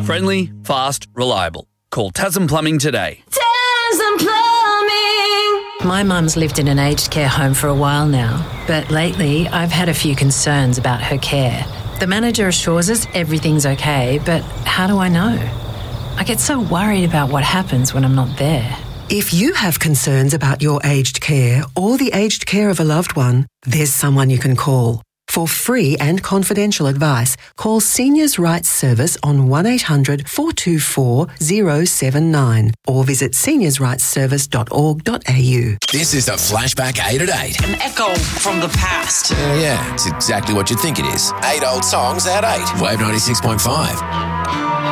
Friendly, fast, reliable. Call Tasman Plumbing today. Tasman Plumbing. My mum's lived in an aged care home for a while now, but lately I've had a few concerns about her care. The manager assures us everything's okay, but how do I know? I get so worried about what happens when I'm not there. If you have concerns about your aged care or the aged care of a loved one, there's someone you can call. For free and confidential advice, call Seniors' Rights Service on 1800 424 079 or visit seniorsrightsservice.org.au. This is the Flashback 8 at 8. An echo from the past. Yeah, it's exactly what you think it is. 8 old songs at 8. Wave 96.5.